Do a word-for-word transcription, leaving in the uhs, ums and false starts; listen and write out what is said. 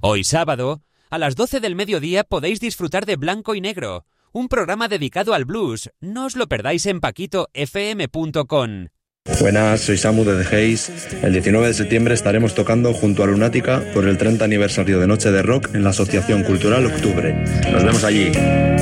Hoy sábado, a las doce del mediodía podéis disfrutar de Blanco y Negro, un programa dedicado al blues. No os lo perdáis en paquito f m punto com. Buenas, soy Samu de The Haze. El diecinueve de septiembre estaremos tocando junto a Lunática por el treinta aniversario de Noche de Rock en la Asociación Cultural Octubre. Nos vemos allí.